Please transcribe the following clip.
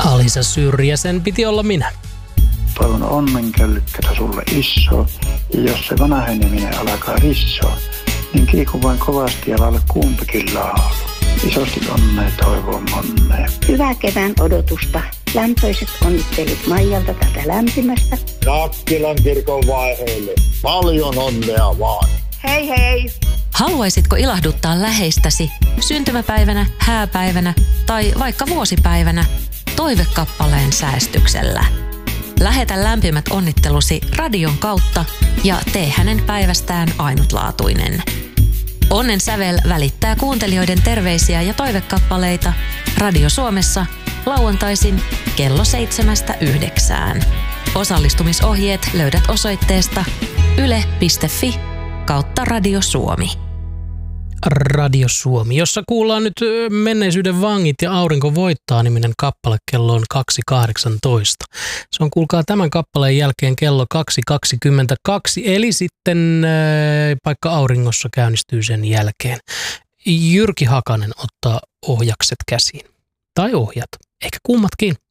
Alisa Syrjäsen piti olla minä. Toivon onnenköllykkätä sulle iso, ja jos se vanheneminen alkaa rissoa, niin kiiku vain kovasti ja laula kumpikin laulu. Isosti onnea toivon monnea. Hyvää kevään odotusta. Lämpöiset onnittelut Maijalta tätä lämpimästä. Nakkilan kirkon vaiheille. Paljon onnea vaan. Hei hei! Haluaisitko ilahduttaa läheistäsi syntymäpäivänä, hääpäivänä tai vaikka vuosipäivänä toivekappaleen säästyksellä? Lähetä lämpimät onnittelusi radion kautta ja tee hänen päivästään ainutlaatuinen. Onnen sävel välittää kuuntelijoiden terveisiä ja toivekappaleita Radio Suomessa lauantaisin kello 7–9. Osallistumisohjeet löydät osoitteesta yle.fi/Radio Suomi. Radio Suomi, jossa kuullaan nyt Menneisyyden vangit ja Aurinko voittaa -niminen kappale kello on 2.18. Se on, kuulkaa, tämän kappaleen jälkeen kello 2.22, eli sitten Paikka auringossa käynnistyy sen jälkeen. Jyrki Hakanen ottaa ohjakset käsiin. Tai ohjat, ehkä kummatkin.